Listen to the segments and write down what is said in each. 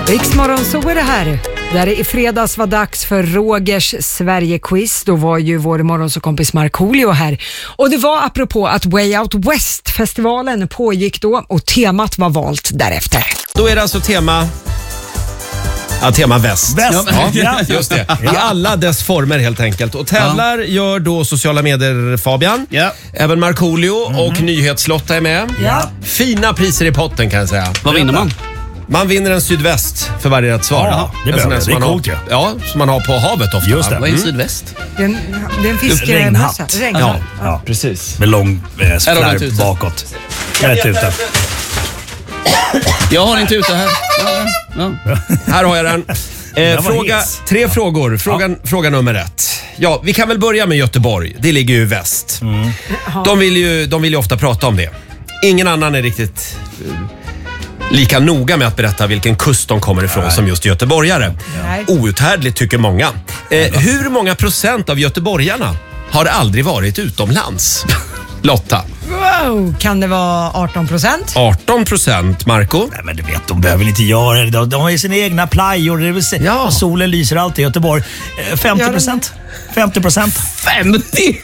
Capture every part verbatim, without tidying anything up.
Riksmorgon, så är det här. Där i fredags var dags för Rogers Sverige-quiz. Då var ju vår morgonsåkompis Markoolio här. Och det var apropå att Way Out West-festivalen pågick då och temat var valt därefter. Då är det alltså tema... Ja, tema väst. Väst. Ja, just det. I alla dess former helt enkelt. Och tävlar gör då sociala medier Fabian, Ja. även Markoolio Mm-hmm. och Nyhetslotta är med. Ja. Fina priser i potten kan jag säga. Vad vinner man? Man vinner en sydväst för varje rätt svar. Ja, det är En sån bra. här som Det är man coolt, har, ja. ja, som man har på havet ofta. Just det. va? Vad är en Mm. sydväst? Det är en, det är en fiskemössa. Regnhatt. Regnhatt. Ja, Ja. precis. Med lång eh, Här har du flärp tuta. bakåt. Rätt ute. Jag har inte ute här. Ja, ja. Här har jag den. Eh, var fråga, hes. tre frågor. Frågan, fråga nummer ett. Ja, vi kan väl börja med Göteborg. Det ligger ju i väst. Mm. De, vill ju, de vill ju ofta prata om det. Ingen annan är riktigt eh, lika noga med att berätta vilken kust de kommer ifrån som just göteborgare. Nej. Outhärdligt tycker många. Eh, hur många procent av göteborgarna har aldrig varit utomlands? Lotta. Wow, kan det vara arton procent? arton procent. Marco. Nej, men du vet, de behöver inte göra det. De, de har ju sina egna plajor. Det vill säga, Ja. och solen lyser alltid i Göteborg. Eh, femtio procent. femtio procent. femtio!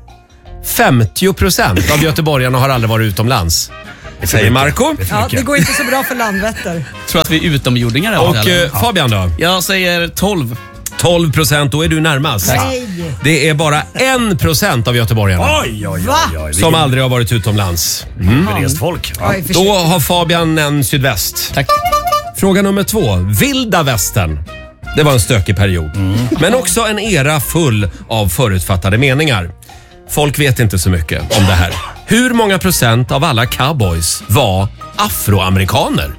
femtio procent av göteborgarna har aldrig varit utomlands. Säger Marco. Ja, det går inte så bra för Landvetter. Tror att vi är utomjordingar. här, Och eller? eh, Fabian då? Jag säger tolv. tolv procent, då är du närmast. Nej. Det är bara en procent av göteborgarna Oj, oj, oj. Va? oj. som aldrig har varit utomlands. Mm. Rest folk. Ja. Oj, för Då har Fabian en sydväst. Tack. Fråga nummer två. Vilda västern. Det var en stökig period. Men också en era full av förutfattade meningar. Folk vet inte så mycket om det här. Hur många procent av alla cowboys var afroamerikaner?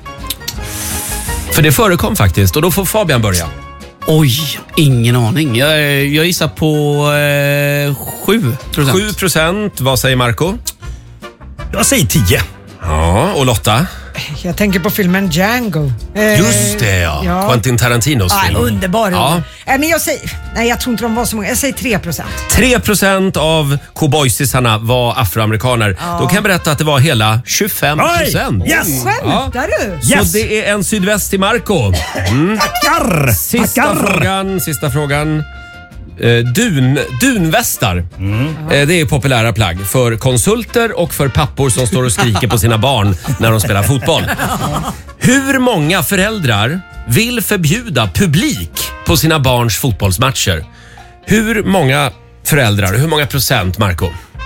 För det förekom faktiskt, och då får Fabian börja. Oj, ingen aning. Jag, jag gissar på eh, sju procent. sju procent, vad säger Marco? Jag säger tio. Ja, och Lotta? Jag tänker på filmen Django. Eh, Just det, ja. ja. Quentin Tarantinos Ja, film. underbar. Ja. Ja. Men jag säger, nej, jag tror inte de var så många. Jag säger tre procent. tre procent av cowboysisarna var afroamerikaner. Då kan jag berätta att det var hela tjugofem procent. Oj, yes! Skämtar du? Så Yes! det är en sydväst till Marco. Tackar! Sista Tackar! frågan, sista frågan. Eh, dun, dunvästar. Eh, det är populära plagg för konsulter och för pappor som står och skriker på sina barn när de spelar fotboll. Hur många föräldrar vill förbjuda publik på sina barns fotbollsmatcher? Hur många föräldrar, hur många procent, Marco?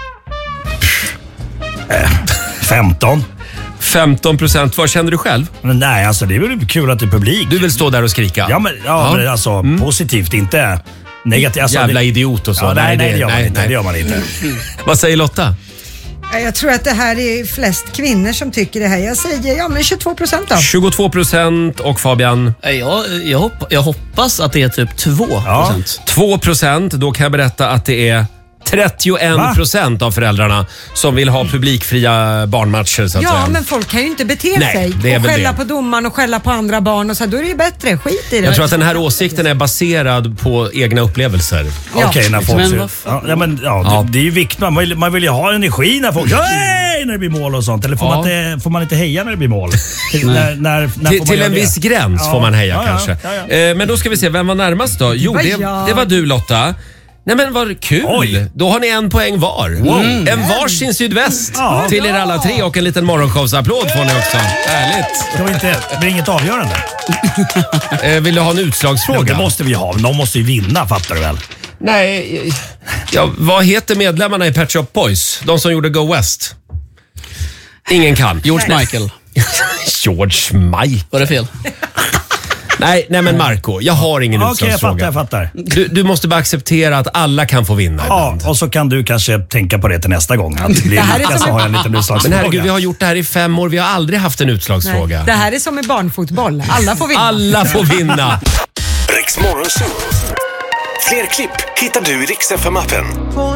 femton. femton procent. Vad känner du själv? Men nej, alltså det är väl kul att det är publik. Du vill stå där och skrika? Ja, men, ja, Ja. men alltså positivt, inte negativt. Alltså, Jävla det, idiot och så. ja, nej, nej, det gör man inte. Det gör man inte. Vad säger Lotta? Ja, jag tror att det här är flest kvinnor som tycker det här. Jag säger ja, men tjugotvå procent då. tjugotvå procent och Fabian? Nej, Jag, jag, hopp, jag hoppas att det är typ två procent. två procent. Då kan jag berätta att det är trettioen procent av föräldrarna som vill ha publikfria barnmatcher, så att Ja, säga. men folk kan ju inte bete Nej, sig det är och väl skälla det. på domaren och skälla på andra barn och så här, då är det ju bättre. Skit i det. Jag tror att den här åsikten är baserad på egna upplevelser. Ja. Okej, när folk Men ser... vad Ja, ja, men, ja, Ja. Det, det är ju viktigt. Man vill, man vill ju ha energi när folk... Hej! När det blir mål och sånt. Eller får, Ja. man, inte, får man inte heja när det blir mål? Till, när, när, när får Till, man till göra en det? viss gräns Ja. får man heja Ja, ja, kanske. ja, ja. Eh, men då ska vi se, vem var närmast då? Jo, var det, jag. det var du, Lotta. Nej, men vad kul! Oj. Då har ni en poäng var. En varsin sydväst Ja. till er alla tre och en liten morgonshowsapplåd får ni också. Härligt! Ska vi inte, det blir inget avgörande. Eh, vill du ha en Ja, utslagsfråga? det måste vi ha. De måste ju vinna, fattar du väl? Nej, ja, vad heter medlemmarna i Pet Shop Boys? De som gjorde Go West? Ingen kan. George Michael. George Michael. Var det fel? Nej, nej men Marco, jag har ingen Okej, jag fattar, utslagsfråga. jag fattar. Du, du måste bara acceptera att alla kan få vinna Ja, ibland. och så kan du kanske tänka på det till nästa gång. Att det blir Det här är lika, som så en- har jag en liten Men utslagsfråga. herregud, vi har gjort det här i fem år. Vi har aldrig haft en utslagsfråga. Det här är som med barnfotboll. Alla får vinna. Alla får vinna. Riks Morgonzoo. Fler klipp hittar du i Riks F M-appen.